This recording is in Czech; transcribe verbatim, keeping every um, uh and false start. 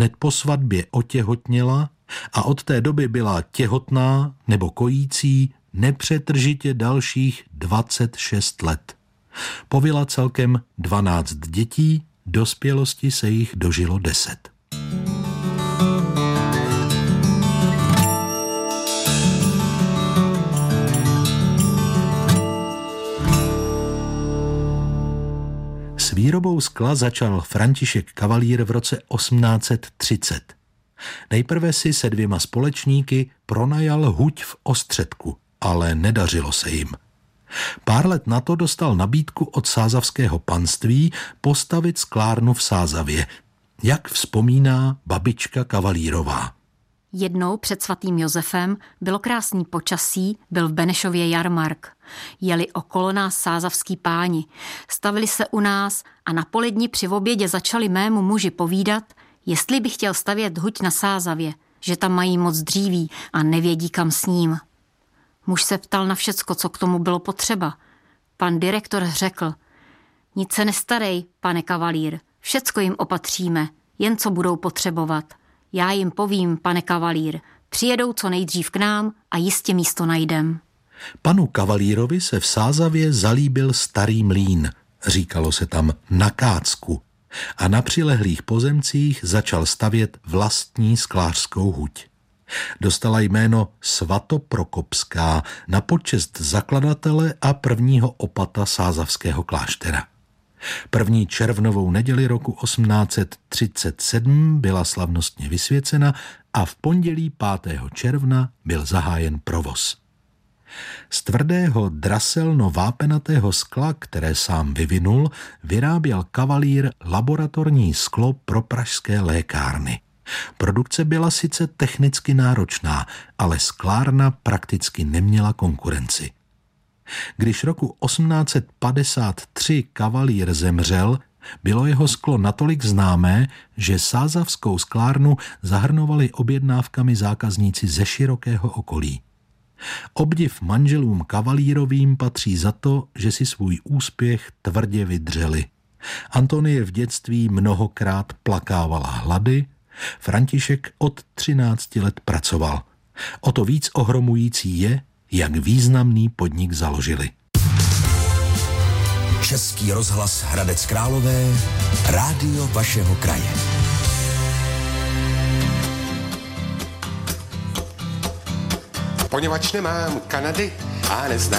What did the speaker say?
Hned po svatbě otěhotněla a od té doby byla těhotná nebo kojící nepřetržitě dalších dvacet šest let. Povyla celkem dvanáct dětí, dospělosti se jich dožilo deset. S výrobou skla začal František Kavalír v roce osmnáct set třicet. Nejprve si se dvěma společníky pronajal huť v Ostředku, ale nedařilo se jim. Pár let na to dostal nabídku od sázavského panství postavit sklárnu v Sázavě, jak vzpomíná babička Kavalírová. Jednou před svatým Josefem bylo krásný počasí, byl v Benešově jarmark. Jeli okolo nás sázavský páni, stavili se u nás a na poledni při obědě začali mému muži povídat, jestli by chtěl stavět huť na Sázavě, že tam mají moc dříví a nevědí kam s ním. Muž se ptal na všecko, co k tomu bylo potřeba. Pan direktor řekl, nic se nestarej, pane Kavalír, všecko jim opatříme, jen co budou potřebovat. Já jim povím, pane Kavalír, přijedou co nejdřív k nám a jistě místo najdem. Panu Kavalírovi se v Sázavě zalíbil starý mlýn, říkalo se tam Na Kácku, a na přilehlých pozemcích začal stavět vlastní sklářskou huť. Dostala jméno Svatoprokopská na počest zakladatele a prvního opata sázavského kláštera. První červnovou neděli roku osmnáct set třicet sedm byla slavnostně vysvěcena a v pondělí pátého června byl zahájen provoz. Z tvrdého draselno-vápenatého skla, které sám vyvinul, vyráběl Kavalír laboratorní sklo pro pražské lékárny. Produkce byla sice technicky náročná, ale sklárna prakticky neměla konkurenci. Když roku osmnáct set padesát tři Kavalír zemřel, bylo jeho sklo natolik známé, že sázavskou sklárnu zahrnovali objednávkami zákazníci ze širokého okolí. Obdiv manželům Kavalírovým patří za to, že si svůj úspěch tvrdě vydřeli. Antonie v dětství mnohokrát plakávala hlady, František od třinácti let pracoval. O to víc ohromující je, jak významný podnik založili. Český rozhlas Hradec Králové, rádio vašeho kraje. Poněvadž nemám Kanady a neznám